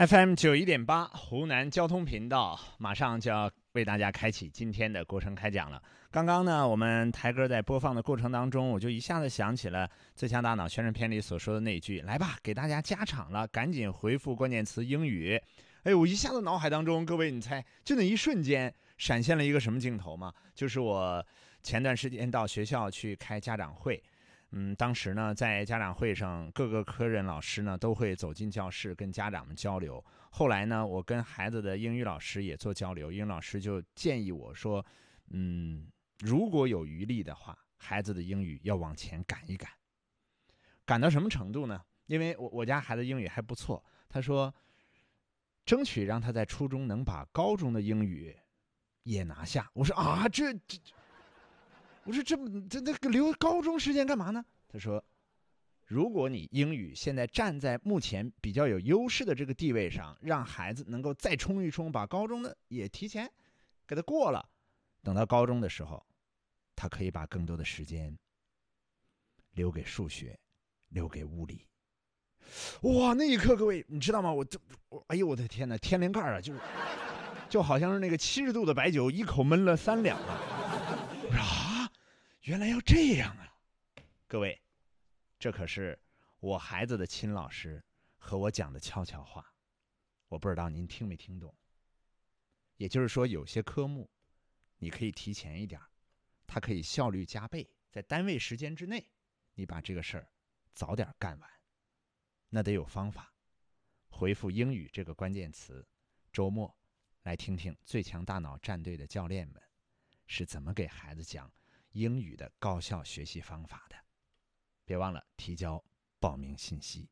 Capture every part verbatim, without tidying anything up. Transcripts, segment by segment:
F M 九一点八湖南交通频道马上就要为大家开启今天的国声开讲了。刚刚呢，我们台歌在播放的过程当中，我就一下子想起了最强大脑宣传片里所说的那句：“来吧，给大家加场了，赶紧回复关键词英语。”哎，我一下子脑海当中，各位你猜，就那一瞬间闪现了一个什么镜头吗？就是我前段时间到学校去开家长会。嗯，当时呢，在家长会上，各个科任老师呢都会走进教室跟家长们交流。后来呢，我跟孩子的英语老师也做交流，英语老师就建议我说，嗯，如果有余力的话，孩子的英语要往前赶一赶。赶到什么程度呢？因为我我家孩子英语还不错，他说，争取让他在初中能把高中的英语也拿下。我说啊，这这。我说这这这个留高中时间干嘛呢？他说，如果你英语现在站在目前比较有优势的这个地位上，让孩子能够再冲一冲，把高中的也提前给他过了，等到高中的时候，他可以把更多的时间留给数学，留给物理。哇，那一刻各位你知道吗？我这我哎呦我的天哪，天灵盖啊，就是就好像是那个七十度的白酒一口闷了三两啊！我说啊。原来要这样啊！各位，这可是我孩子的亲老师和我讲的悄悄话，我不知道您听没听懂。也就是说，有些科目你可以提前一点，它可以效率加倍，在单位时间之内，你把这个事儿早点干完。那得有方法。回复英语这个关键词，周末来听听最强大脑战队的教练们是怎么给孩子讲英语的高效学习方法的。别忘了提交报名信息。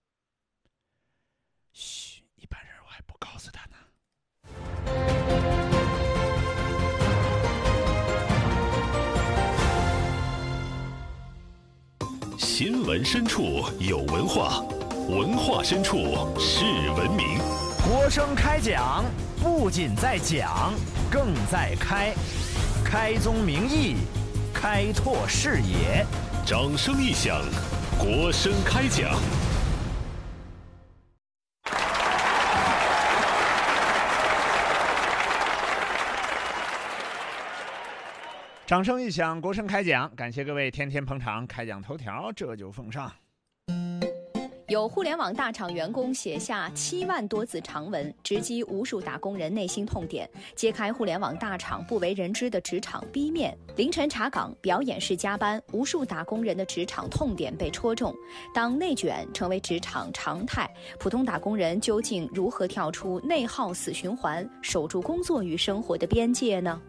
嘘，一般人我还不告诉他呢。 新闻深处有文化，文化深处是文明。 国声开讲，不仅在讲，更在开，开宗明义，开拓视野。 掌声一响，国声开讲。 掌声一响，国声开讲。感谢各位天天捧场，开讲头条这就奉上。 有互联网大厂员工写下七万多字长文，直击无数打工人内心痛点，揭开互联网大厂不为人知的职场 B 面。凌晨查岗，表演式加班，无数打工人的职场痛点被戳中。当内卷成为职场常态，普通打工人究竟如何跳出内耗死循环，守住工作与生活的边界呢？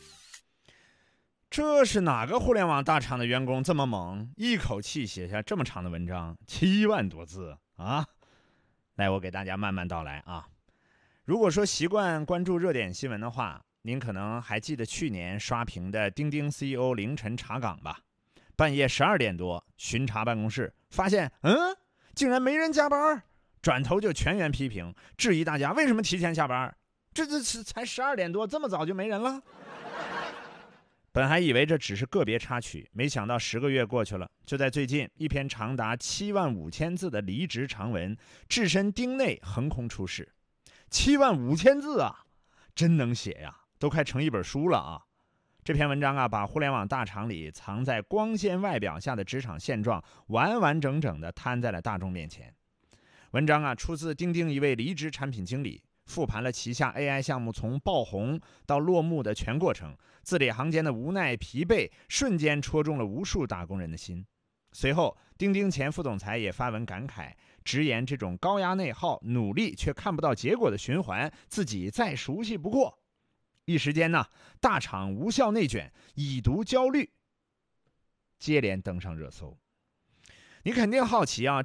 这是哪个互联网大厂的员工这么猛，一口气写下这么长的文章，七万多字啊！来，我给大家慢慢道来啊。如果说习惯关注热点新闻的话，您可能还记得去年刷屏的钉钉 C E O 凌晨查岗吧？半夜十二点多巡查办公室，发现嗯，竟然没人加班，转头就全员批评，质疑大家为什么提前下班？这这才十二点多，这么早就没人了？本还以为这只是个别插曲，没想到十个月过去了，就在最近，一篇长达七万五千字的离职长文置身钉内横空出世。七万五千字啊，真能写呀，都快成一本书了啊！这篇文章啊，把互联网大厂里藏在光鲜外表下的职场现状完完整整地摊在了大众面前。文章啊，出自钉钉一位离职产品经理，复盘了旗下 A I 项目从爆红到落幕的全过程，字里行间的无奈疲惫瞬间戳中了无数打工人的心。随后，钉钉前副总裁也发文感慨，直言这种高压内耗、努力却看不到结果的循环，自己再熟悉不过。一时间呢，大厂无效内卷、已读焦虑接连登上热搜。你肯定好奇啊，